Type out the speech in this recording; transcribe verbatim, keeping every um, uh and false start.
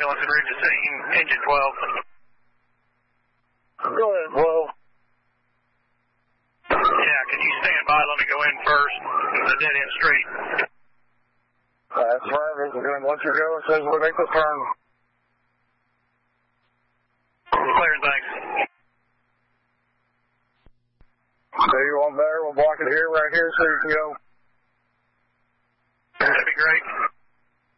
ambulance and reach the scene, engine twelve. Go ahead, twelve. Yeah, can you stand by? Let me go in first. It's a dead-end street. That's right. We're going to let you go as soon as we make the turn. Clear, thanks. So you want there? We'll block it here, right here, so you can go. That'd be great.